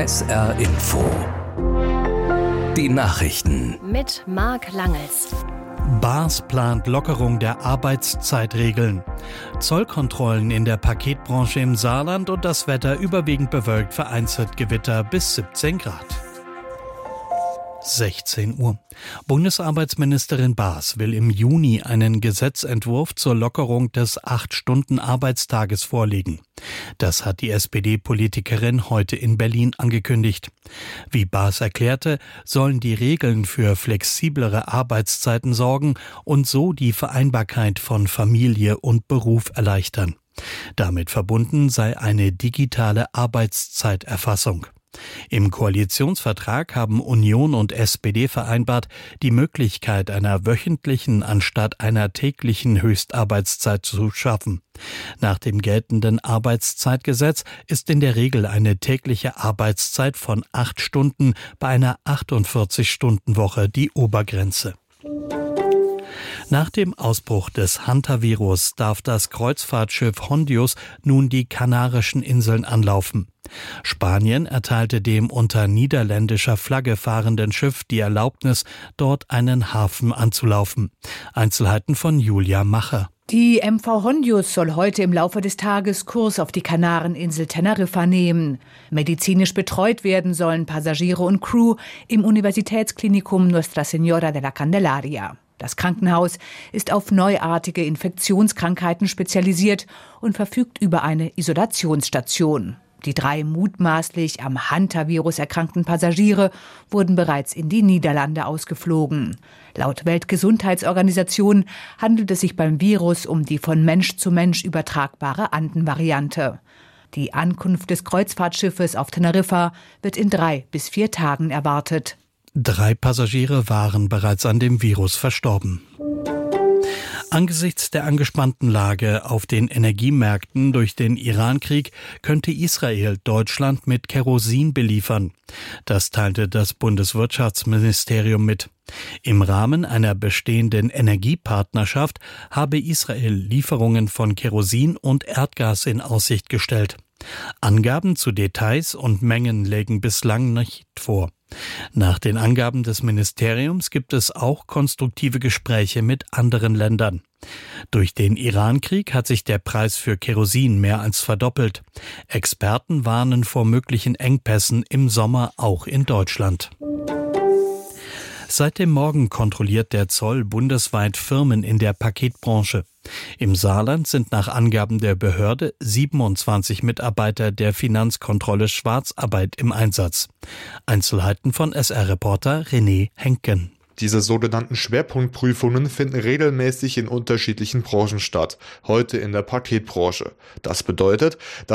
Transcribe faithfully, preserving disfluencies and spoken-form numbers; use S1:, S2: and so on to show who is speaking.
S1: S R Info. Die Nachrichten
S2: mit Marc Langels.
S3: B A S plant Lockerung der Arbeitszeitregeln. Zollkontrollen in der Paketbranche im Saarland und das Wetter überwiegend bewölkt, vereinzelt Gewitter bis siebzehn Grad. sechzehn Uhr. Bundesarbeitsministerin Baas will im Juni einen Gesetzentwurf zur Lockerung des acht-Stunden-Arbeitstages vorlegen. Das hat die S P D-Politikerin heute in Berlin angekündigt. Wie Baas erklärte, sollen die Regeln für flexiblere Arbeitszeiten sorgen und so die Vereinbarkeit von Familie und Beruf erleichtern. Damit verbunden sei eine digitale Arbeitszeiterfassung. Im Koalitionsvertrag haben Union und S P D vereinbart, die Möglichkeit einer wöchentlichen anstatt einer täglichen Höchstarbeitszeit zu schaffen. Nach dem geltenden Arbeitszeitgesetz ist in der Regel eine tägliche Arbeitszeit von acht Stunden bei einer achtundvierzig-Stunden-Woche die Obergrenze. Nach dem Ausbruch des Hantavirus darf das Kreuzfahrtschiff Hondius nun die Kanarischen Inseln anlaufen. Spanien erteilte dem unter niederländischer Flagge fahrenden Schiff die Erlaubnis, dort einen Hafen anzulaufen. Einzelheiten von Julia Macher.
S4: Die M V Hondius soll heute im Laufe des Tages Kurs auf die Kanareninsel Teneriffa nehmen. Medizinisch betreut werden sollen Passagiere und Crew im Universitätsklinikum Nuestra Señora de la Candelaria. Das Krankenhaus ist auf neuartige Infektionskrankheiten spezialisiert und verfügt über eine Isolationsstation. Die drei mutmaßlich am Hantavirus erkrankten Passagiere wurden bereits in die Niederlande ausgeflogen. Laut Weltgesundheitsorganisation handelt es sich beim Virus um die von Mensch zu Mensch übertragbare Anden-Variante. Die Ankunft des Kreuzfahrtschiffes auf Teneriffa wird in drei bis vier Tagen erwartet.
S3: Drei Passagiere waren bereits an dem Virus verstorben. Angesichts der angespannten Lage auf den Energiemärkten durch den Irankrieg könnte Israel Deutschland mit Kerosin beliefern. Das teilte das Bundeswirtschaftsministerium mit. Im Rahmen einer bestehenden Energiepartnerschaft habe Israel Lieferungen von Kerosin und Erdgas in Aussicht gestellt. Angaben zu Details und Mengen lägen bislang nicht vor. Nach den Angaben des Ministeriums gibt es auch konstruktive Gespräche mit anderen Ländern. Durch den Irankrieg hat sich der Preis für Kerosin mehr als verdoppelt. Experten warnen vor möglichen Engpässen im Sommer auch in Deutschland. Seit dem Morgen kontrolliert der Zoll bundesweit Firmen in der Paketbranche. Im Saarland sind nach Angaben der Behörde siebenundzwanzig Mitarbeiter der Finanzkontrolle Schwarzarbeit im Einsatz. Einzelheiten von S R-Reporter René Henken.
S5: Diese sogenannten Schwerpunktprüfungen finden regelmäßig in unterschiedlichen Branchen statt, heute in der Paketbranche. Das bedeutet, dass